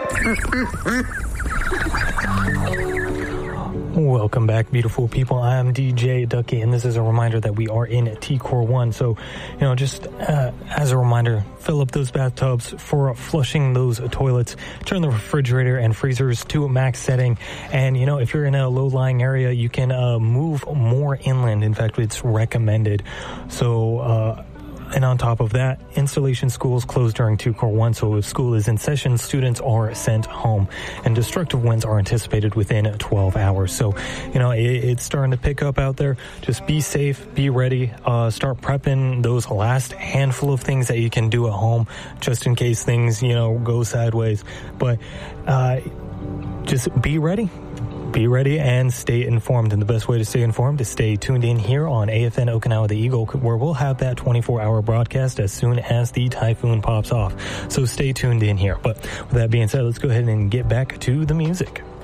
Welcome back, beautiful people. I'm DJ Ducky, and this is a reminder that we are in T-Core 1. So, just as a reminder, fill up those bathtubs for flushing those toilets. Turn the refrigerator and freezers to max setting. And, if you're in a low-lying area, you can move more inland. In fact, it's recommended. So, and on top of that, installation schools close during T-Core 1, so if school is in session, students are sent home. And destructive winds are anticipated within 12 hours. So, it's starting to pick up out there. Just be safe, be ready, start prepping those last handful of things that you can do at home, just in case things, go sideways. But just be ready. Be ready and stay informed. And the best way to stay informed is stay tuned in here on AFN Okinawa The Eagle, where we'll have that 24-hour broadcast as soon as the typhoon pops off. So stay tuned in here. But with that being said, let's go ahead and get back to the music.